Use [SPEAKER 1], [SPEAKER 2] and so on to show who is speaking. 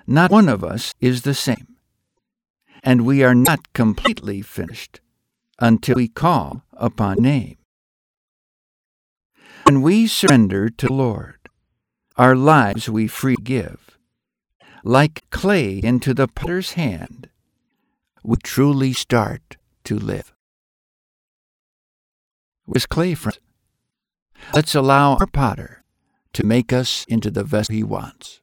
[SPEAKER 1] not one of us is the same, and we are not completely finished until we call upon name. When we surrender to the Lord, our lives we freely give, like clay into the potter's hand, we truly start to live. With clay, friends, let's allow our potter to make us into the vessel he wants.